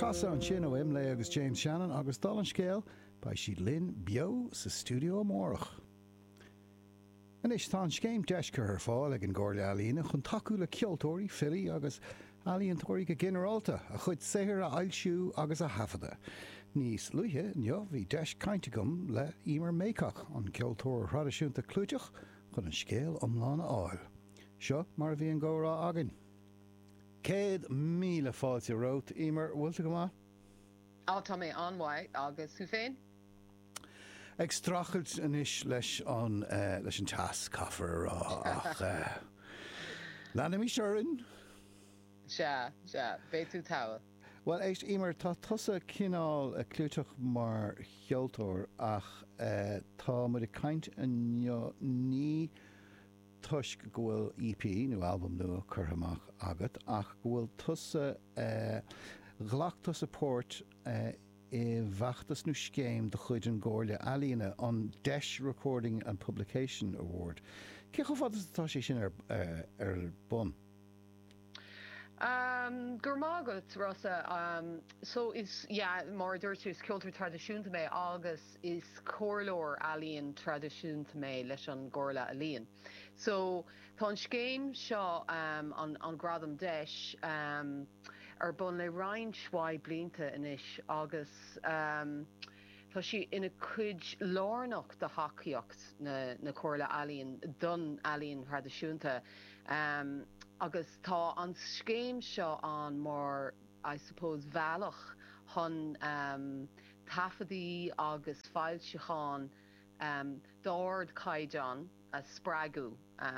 Casa an sin ó Imlay agus James Shannon agus dal an scéal by si Lynn Bio sa Studio Amórach. An is tá an scéim deisce ar fáil ag an Gcomhairle Ealaíne chun taú le ceoltóirí fili agus ealaíontóirí go ginearálta a chud saothar a ailsiú agus a hafada. Níos luithe neo bhí deis cainte gom le Emer Mécach an ceoltóir tradiisiúnta clúideach chun an scéal iomlána áil. Seo mar bhí an gcomhrá agan. 100,000 fáilte rót, Emer, bhfuilta go má? Tá mé anmhaid agus sú féin? Ag strachelt inis leis an teas caafar ach lena mí seorann? Se, bé tú táil. Well, éist Emer, tá tusa cinál a clúteach mar cheoltóir ach tá muid a caint ní tuisc go bhfuil EP nó album nua curthamach agat ach go bhfuil tusa ghlaachtas support I bheachtas nó scéim de chuid an Gcomhairle Ealaíne an Deis Recording and Publication Award. Cé go fad atá sé sin ar bun? Gur mágat Rosa, so is mar dúirtú is ceoltóir tradiisiúnta mé agus is comhlóir ealaíon tradiisiúnta mé leis an Gcomhairle Ealaíne. So tá an scéim seo an gradam deis ar bun le Ryan Schwai blianta inis agus tá si ina cuid lárnach de hacaíocht na Gcomhairle Ealaíne don ealaíon tradiisiúnta. Agus tá an scéim seo an mar, I suppose, bhealach chun tafadaí agus fáilseáin dáird caiideán a sppragu,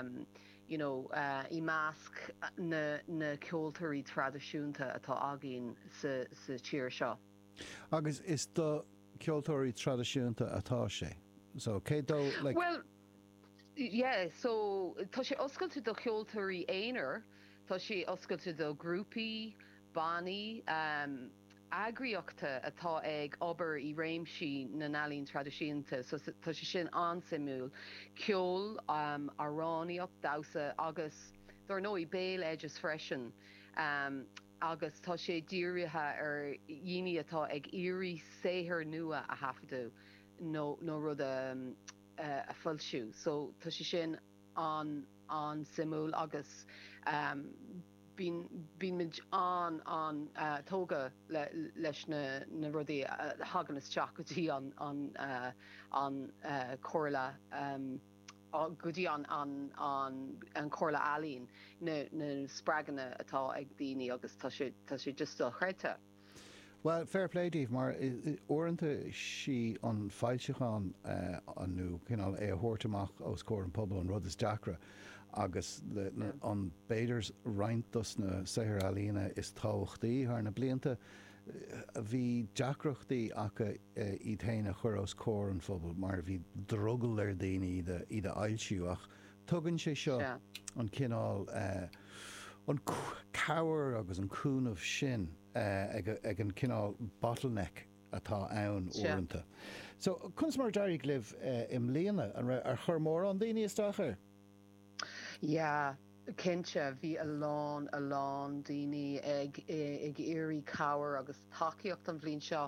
I measc na ceoltóirí tradiisiúnta atá agin sa tír seo. Agus is do ceoltóirí tradiisiúnta atá sé? So, cé dó, like... Well, yeah, so tá sé oscailte do cheoltóirí éonar, tá sé oscailte do grúpaí, bannaí, agriíochta atá ag obair I réimsí na ealaíon tradiisiúnta, so tá sé sin ansimúil ceol aráníocht dása agus dar nó I béal edges freisin, agus tá sé dírithe ar dhaoine atá ag iarraí saothar nua a hafadú nó rud a fuilsiú. So tá sé sin an simúil agus bín mid an tóga leis na rudaí hagan isteach go dtí an Gcomhairle go dtí an Gcomhairle Ealaíne na spreaganna atá ag daoine agus tá sé just a chreite. Well, fair play, Dave, mar orinthe si an fáilseáin anú cinál a thuirteach os cóir an pobl an rud is deacra agus an béiders reintas na saothar ealaíne is táhachtaí thar na blianta bhí deacrachtaí acha I dhéine chur os cóir an phobal mar bhí drogal ar daoine iad ailsiú ach tugann sé seo an cinál an cabhar agus an cúnamh sin ag an cinál bottleneck atá ann orinthe. So, chuns mar deirigh libh im léana ar chur mór an daoine isteachar? Yeah, cinse bhí a lán daoine ag iarraí cabhar agus tacaíocht an bhliain seo.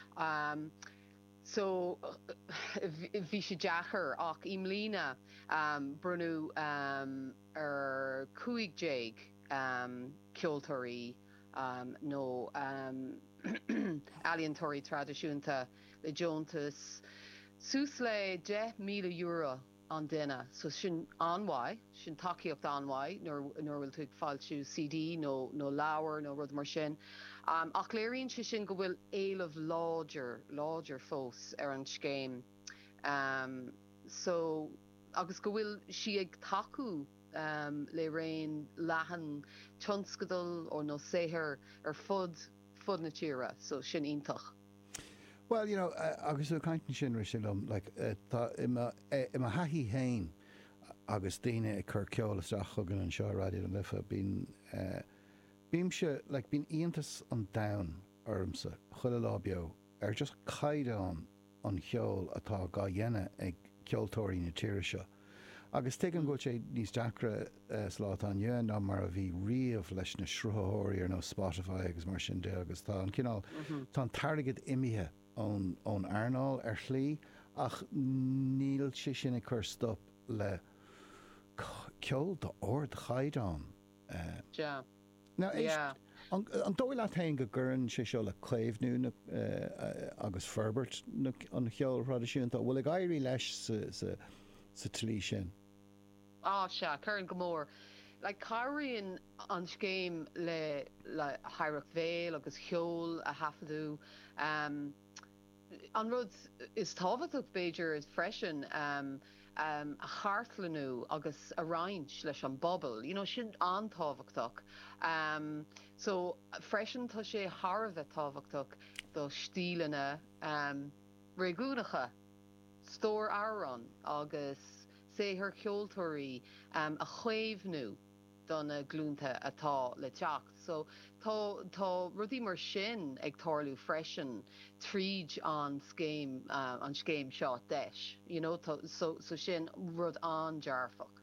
So, bhí sé deachar ach imlína brunú ar 50 ceoltóirí nó ealaíontóirí tradiisiúnta le Jóntas sús le €10,000 an duine. So sin anmhaid, sin tacaíocht anmhaid, nóir bhfuil tú fáilsiú CD nó leabhar nó rud mar sin. Ach léironn sé sin go bhfuil éileamh láidir fós ar an scéim. So agus go bhfuil si ag taú le raon leathan tionscadal ó nó saothar ar fud na tíre, so sin iontach. Well, agusú caiinteann sin ris lom, like, I haithí hain agus daoine ag chur ceolalas chugan an seo radio an lifa bímse, like, bín íontas an domhan ormsa chuile lábeo ar just caiideán an cheol atá gá dhéine ag ceoltóirí na tíre seo. Agus tegan go sé níos deacra slát an dhéan ná mar a bhí riamh leis na sruthaóirí ar nó Spotify agus mar sin de agus tá an cinál tá targad imithe ón airnáil ar chlí ach níl si sin chur stop le ceol do ord chaidán. An dóil le tain go gcurann sé seo le cléimhnú agus Ferbert an cheol radisiúnta bhfuil ag éirí leis sa tlí sin. Se chuann go mór. Le cairíonn an scéim le Haireach Véil agus cheol a hafadú. An rud is táhachtach Beiidir is freisin a chartlanú agus a roinnt leis an bobbal, sin antáhachtach. So freisin tá sé Harbheith táhachtach do stílanna réúnacha, stór áran agus séthar ceoltóirí a chuéimhnú donna glúnta atá le teacht. So tá rudí mar sin ag tarlú freisin tríd an scéim seo deis. So sin rud an dearfach.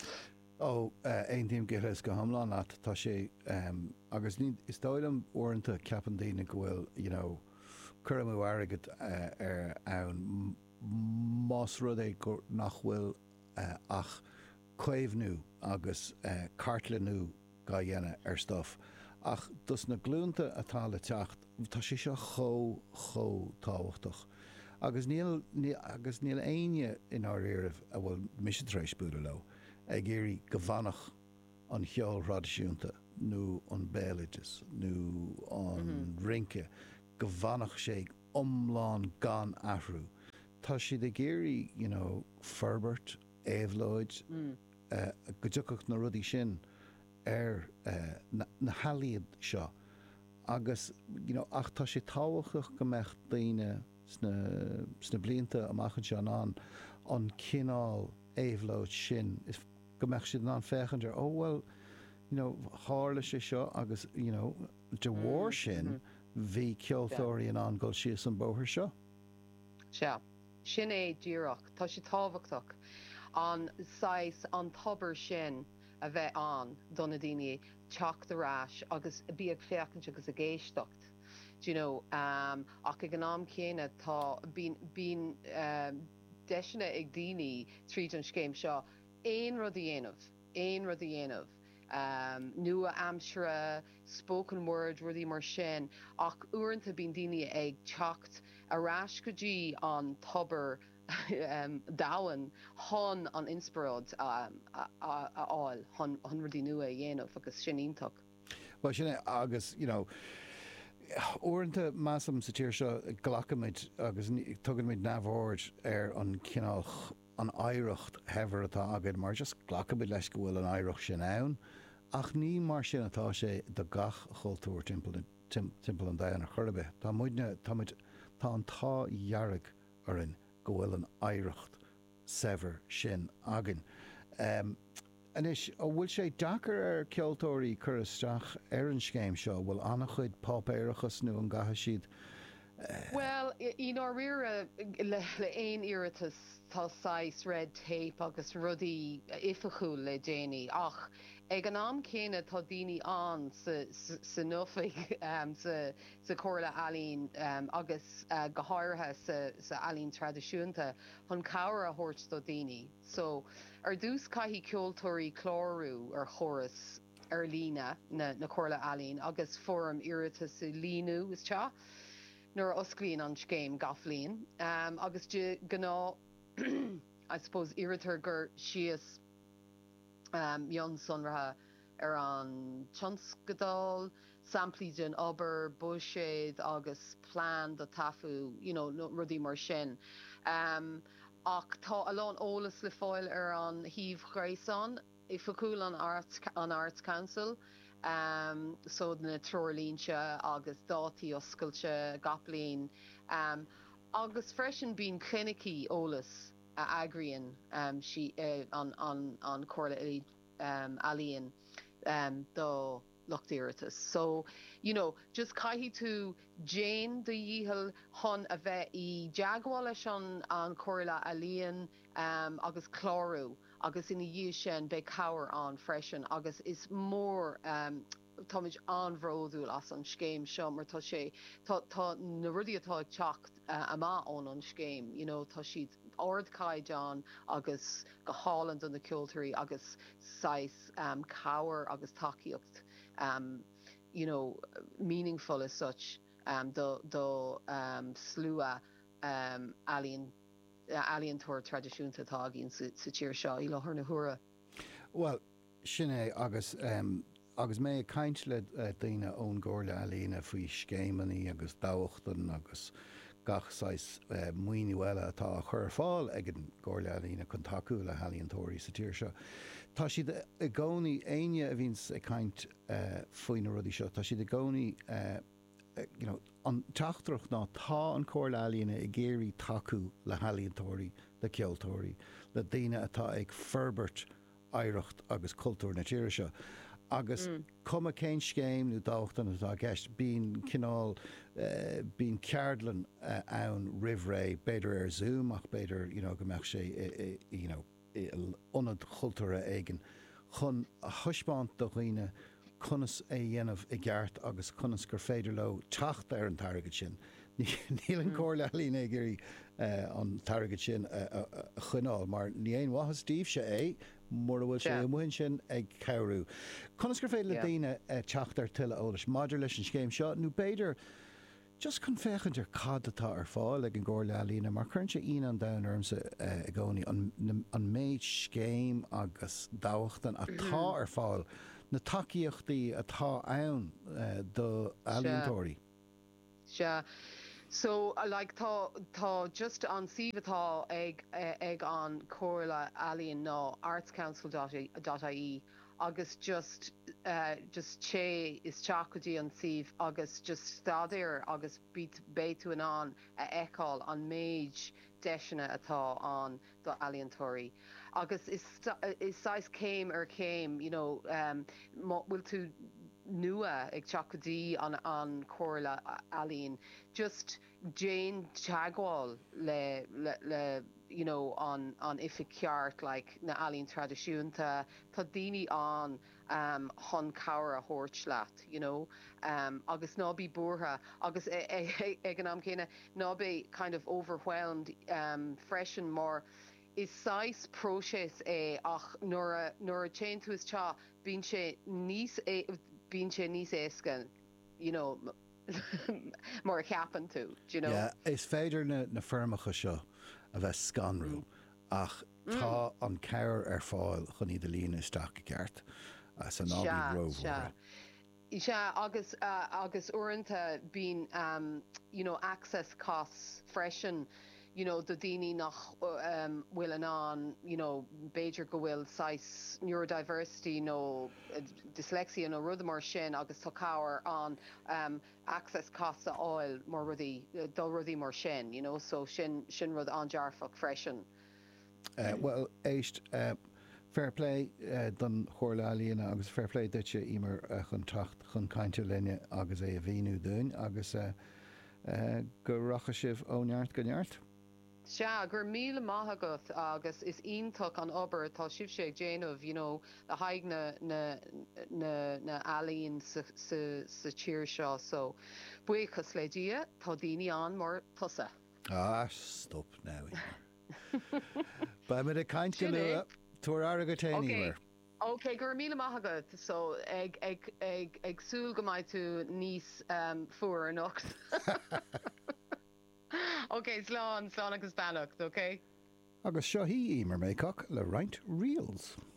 Ein tíim githas go hamláán at tá sé agus is dóilm orintanta ceapan daoine go bhfuil chuir mú airgad ar ann más rud é nach bhfuil ach chuimhnú agus cartlanú ga dhéine ar stuff. Ach dus na glúnta atá le teacht tá sé seo cho táhachtach. Agus níl aine in our éireamh a bhfuil misisiéis búla le ag géirí go bhanach an cheol radisiúnta nó an béliges nó an rinke go bhanach sé omláin gan ahrú. Tá si de géirí Ferbert, Éabhlóid go dtucach na rudí sin ar na halaíad seo agus ach tá sé táhachtach go mecht daoine sna blianta amachchan se an cinál Éabhlóid sin is go mecht siad an fechandir hála sé seo agus de bhór sin bhí ceoltóirí an gáil sios an bóthir seo. Sin é díreach, tá sé táhachtach an sais an tobar sin a bheith an donna daoine teacht arás agus bíag féachant agus a géisteacht. Ach ag an am céine tá bín deisina ag daoine tríd an scéim seo éon rud a dhéanamh. Nua amsere, spoken word rudí mar sin ach uaireanta bín daoine ag teacht arás go dtí an tobar dahan hon an inspiráid áil hon rudí nua a dhéanamh agus sin ionach. Well sin agus uaireanta measam sa tíir seo glachamid agus tuganmid nabhord ar an cinál an éireacht hebhar atá agad mar just glachamid leis go bhfuil an éireacht sin ann ach ní mar sin atá sé do gach chultúir timpeall an daanna churbe. Tá an táhearrag arin go bhfuil an éireacht sever sin agin. Anis bhfuil sé dachar ar ceoltóirí chur isteach ar an scéim seo bhfuil annach chuid pop éireachas nó an gatha siad. Well, rire le éon iiritas tá sais red tape agus rudí ifachu le déine ach ag an am céine tá daoine an sa nufaigh sa chomhairle Ailín agus go háirithe sa Ailín tradiisiúnta chun cabhar a thabhairt do daoine. So ar dús caithfí ceoltóirí chlárú ar choras ar lína na chomhairle Ailín agus fórum iiritas sa líú is teo. Nuair osclaíonn an scéim gaflíonn. Agus gná, I suppose, iiritar gur sios mion sonratha ar an tionscadal, samplaí den obair, builséad agus plán do tafu, rudí mar sin. Ach tá alán ólas le fáil ar an híomh chréasán i facúil an Arts Council. So na trolínse agus dátaí oscailte gaplín agus freisin bín clinicí ólas a agrian si an chomhairle Ailín do Lochtíiritas. So, just caithfí tú Jane do dhíthal hon a bheith I deagháil leis an chomhairle Ailín agus chlárú agus ina dhíos sin be cabhair an freisin agus is mór táid anbhródúil as an scéim seo mar tá sé tá na rudí atá ag teacht amach ón an scéim, tá siad ordcaid an agus go háland an na cultúirí agus sais cabhair agus takeíocht meaningful as such do slua alien tour tradiisiúnta tá gin sa tíir seo í lethir na huaire. Well, sin é agus mé caint le daoine ón Gabhra Alíonna faoi scéimeaní agus dáhachtain agus gachsáis muoinehile atá chur fáil ag an Gabhra Alíonna chun takeú le Halíonntóirí sa tíir seo. Tá siad i gcónaí aine a bhíns ag caint faoin na rudí seo, tá siad i gcónaí an teachtrach ná tá an Gabhra Alíonna i géirí takeú le Halíonntóirí le ceoltóirí le daoine atá ag ferbert éireacht agus cultúr na tíir seo. Agus cuma céin scéim nó dáchtain atá gceist bín cinál bín ceardlan ann rihré beidir Zoom ach beidir go mbeadh sé ionad chultúra éigen chun a thuispáint do dhaoine conas é dhéanamh i gceart agus conas gur féidir le teacht ar an targad sin. Níl an Gabhra Alíonna géirí an targad sin a chuineáil mar ní aon watha Steve se é mór bhfuil sé muin sin ag cabhrú. Conas gur féidir le daoine teacht ar tuile ólas maidir leis an scéim seo nó beidir just chun féchann cad atá ar fáil ag an Gabhra Alíonna mar chuann sé an domhan ormsa i gcónaí an méid scéim agus dáhachtain atá ar fáil na takeíochtaí atá ann do Halíonntóirí. So tá just an siomh ag an Gabhra Alíonna ná artscouncil.ie agus just sé is teachtaí an siomh agus just stadéir agus bé tú an a eáil an méid deisina atá an do Halíonntóirí. Agus is sais céim ar céim, bhfuil tú nua ag teachtaí an Gabhra Alíonna just Jane teagháil le an ife ceart like na Alíonn tradiisiúnta tá daoine an chun cabhair a thabhairt leat, agus nábí buartha agus ag an am céine nábí kind of overwhelmed freisin mar is sais próisis é ach nuair a chéin tú is teo bíonn sé níos éascan, mar a ceapan tú, is féidir na firmacha seo a bheith scanrú ach tá an ceir ar fáil chun iad líon isteach i gceart san nábí roimhóra. agus uaireanta bín access costs freisin, do daoine nach bhfuil an Beidir go bhfuil sais neurodiversity nó dyslexia nó rud mar sin agus tá cabhair an access costs a áil mar rudí dul rudí mar sin, so sin rud an dearfach freisin. Well, éist fair play don Gabhra Alíonna agus fair play duite imar chun tacht chun cainte linne agus é a bhíú dúin agus go racha sibh óneart go neart. Se gur míle maithagat agus is ionach an obair tá sibh sé ag déanamh a haig na Alíonn sa tíir seo, so buchas le dia tá daoine an mar tusa. Stop now. Ba mid a caint go nua túair airgad téanamh. Ok, gur míle maithagat, so ag súil go mbeidh tú níos fuair an ocht. Okay, slán agus beannacht, okay? Agus seo hí mar méicach le roinnt Reels.